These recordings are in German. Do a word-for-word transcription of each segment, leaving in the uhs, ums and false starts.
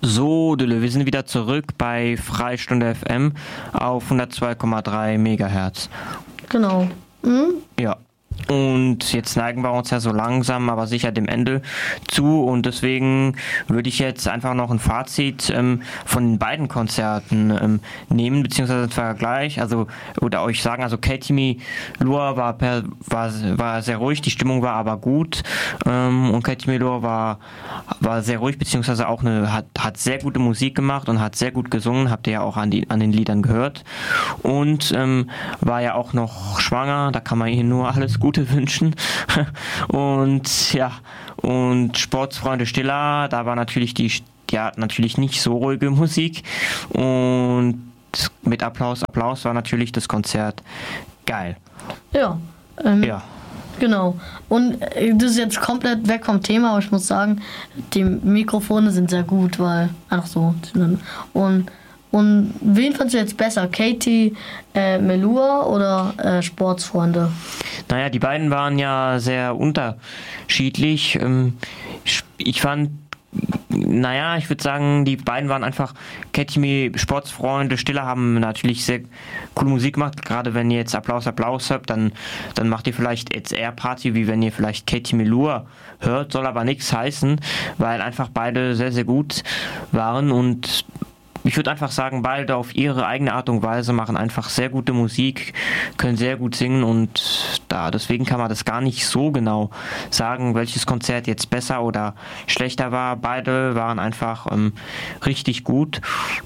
So, Dille, wir sind wieder zurück bei Freistunde F M auf hundertzwei Komma drei Megahertz. Genau. Mhm. Ja. Und jetzt neigen wir uns ja so langsam, aber sicher dem Ende zu. Und deswegen würde ich jetzt einfach noch ein Fazit ähm, von den beiden Konzerten ähm, nehmen, beziehungsweise einen Vergleich. Also, oder euch sagen, also Katie Melua war, per, war, war sehr ruhig, die Stimmung war aber gut. Ähm, und Katie Melua war, war sehr ruhig, beziehungsweise auch eine, hat, hat sehr gute Musik gemacht und hat sehr gut gesungen. Habt ihr ja auch an, die, an den Liedern gehört. Und ähm, war ja auch noch schwanger, da kann man ihr nur alles Gute wünschen. Und ja, und Sportsfreunde Stiller, da war natürlich die, ja, natürlich nicht so ruhige Musik. Und mit Applaus, Applaus war natürlich das Konzert geil. Ja. Ähm, ja. Genau. Und äh, das ist jetzt komplett weg vom Thema, aber ich muss sagen, die Mikrofone sind sehr gut, weil einfach so. Und Und wen fandst du jetzt besser? Katie äh, Melua oder äh, Sportsfreunde? Naja, die beiden waren ja sehr unterschiedlich. Ähm, ich, ich fand, naja, ich würde sagen, die beiden waren einfach, Katie Sportsfreunde Stiller haben natürlich sehr coole Musik gemacht. Gerade wenn ihr jetzt Applaus, Applaus habt, dann, dann macht ihr vielleicht jetzt eher Party, wie wenn ihr vielleicht Katie Melua hört. Soll aber nichts heißen, weil einfach beide sehr, sehr gut waren. Und ich würde einfach sagen, beide auf ihre eigene Art und Weise machen einfach sehr gute Musik, können sehr gut singen und da deswegen kann man das gar nicht so genau sagen, welches Konzert jetzt besser oder schlechter war. Beide waren einfach ähm, richtig gut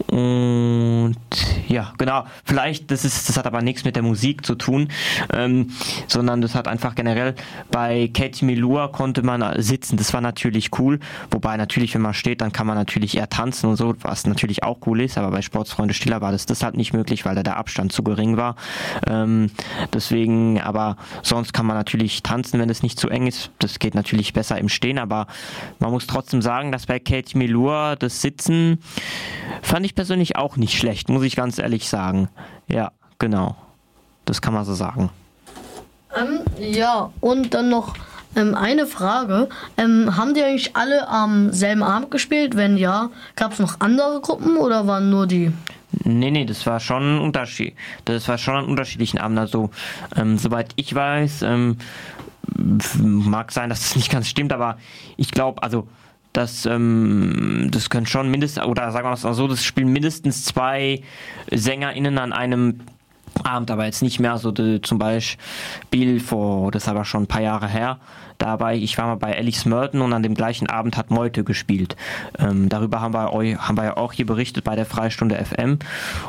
und ja, genau. Vielleicht, das ist, das hat aber nichts mit der Musik zu tun, ähm, sondern das hat einfach generell bei Katie Melua konnte man sitzen. Das war natürlich cool, wobei natürlich, wenn man steht, dann kann man natürlich eher tanzen und so, was natürlich auch cool ist, aber bei Sportsfreunde Stiller war das deshalb nicht möglich, weil da der Abstand zu gering war. Ähm, deswegen, aber sonst kann man natürlich tanzen, wenn es nicht zu eng ist. Das geht natürlich besser im Stehen, aber man muss trotzdem sagen, dass bei Katie Melua das Sitzen fand ich persönlich auch nicht schlecht, muss ich ganz ehrlich sagen. Ja, genau. Das kann man so sagen. Ähm, ja, und dann noch Ähm, eine Frage. Ähm, haben die eigentlich alle am selben Abend gespielt? Wenn ja, gab es noch andere Gruppen oder waren nur die? Nee, nee, das war schon ein Unterschied. Das war schon an unterschiedlichen Abenden. Also, ähm, soweit ich weiß, ähm, mag sein, dass das nicht ganz stimmt, aber ich glaube, also, das, ähm, das können schon mindestens, oder sagen wir es mal so, das spielen mindestens zwei SängerInnen an einem Abend, aber jetzt nicht mehr so die, zum Beispiel vor, das ist aber schon ein paar Jahre her, dabei, ich war mal bei Alice Merton und an dem gleichen Abend hat Meute gespielt. Ähm, darüber haben wir, haben wir ja auch hier berichtet bei der Freistunde F M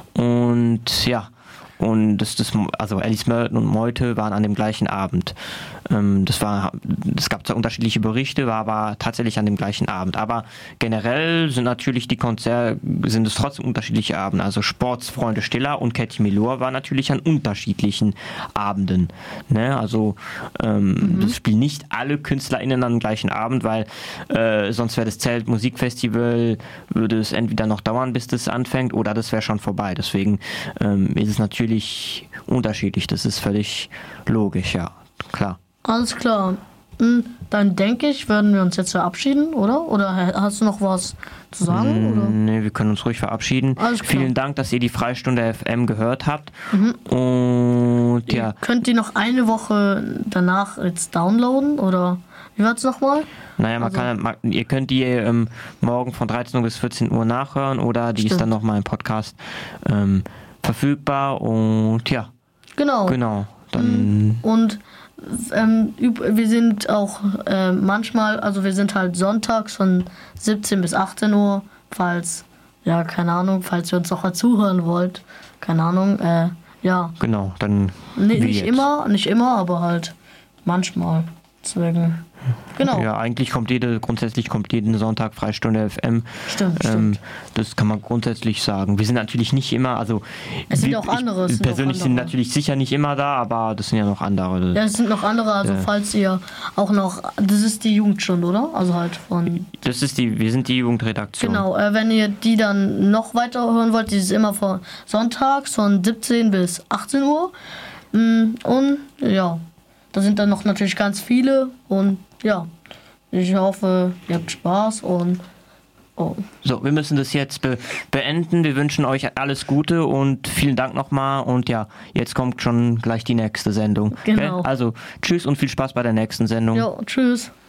und ja, und das, das, also Alice Merton und Meute waren an dem gleichen Abend. Ähm, das war, es gab zwar unterschiedliche Berichte, war aber tatsächlich an dem gleichen Abend. Aber generell sind natürlich die Konzerte, sind es trotzdem unterschiedliche Abende. Also Sportsfreunde Stiller und Katie Melua waren natürlich an unterschiedlichen Abenden. Ne? Also ähm, mhm. das spielen nicht alle KünstlerInnen an dem gleichen Abend, weil äh, sonst wäre das Zelt-Musikfestival, würde es entweder noch dauern, bis das anfängt, oder das wäre schon vorbei. Deswegen ähm, ist es natürlich unterschiedlich, das ist völlig logisch, ja, klar. Alles klar. Dann denke ich, werden wir uns jetzt verabschieden, oder? Oder hast du noch was zu sagen? Mm, oder? Nee, wir können uns ruhig verabschieden. Alles klar. Vielen Dank, dass ihr die Freistunde F M gehört habt. Mhm. Und ja. Ihr könnt ihr noch eine Woche danach jetzt downloaden, oder wie war es nochmal? Naja, man also, kann, man, ihr könnt die ähm, morgen von dreizehn Uhr bis vierzehn Uhr nachhören, oder die Stimmt. ist dann nochmal im Podcast ähm, verfügbar und ja. Genau. Genau. Dann und ähm, wir sind auch äh, manchmal, also wir sind halt sonntags von siebzehn bis achtzehn Uhr, falls, ja, keine Ahnung, falls ihr uns auch mal zuhören wollt. Keine Ahnung, äh, ja. Genau, dann. Nee, nicht jetzt. immer, nicht immer, aber halt manchmal. Deswegen. Genau. Ja, eigentlich kommt jede, grundsätzlich kommt jeden Sonntag Freistunde F M. Stimmt, ähm, stimmt. Das kann man grundsätzlich sagen. Wir sind natürlich nicht immer, also es sind wir, auch andere. Ich, sind persönlich auch sind andere. natürlich sicher nicht immer da, aber das sind ja noch andere. Ja, es sind noch andere, also ja. falls ihr auch noch, das ist die Jugendstunde, oder? Also halt von... Das ist die, wir sind die Jugendredaktion. Genau, äh, wenn ihr die dann noch weiter hören wollt, die ist immer von sonntags von siebzehn bis achtzehn Uhr. Und ja, da sind dann noch natürlich ganz viele und ja, ich hoffe, ihr habt Spaß und Oh. So, wir müssen das jetzt be- beenden. Wir wünschen euch alles Gute und vielen Dank nochmal. Und ja, jetzt kommt schon gleich die nächste Sendung. Genau. Okay? Also, tschüss und viel Spaß bei der nächsten Sendung. Ja, tschüss.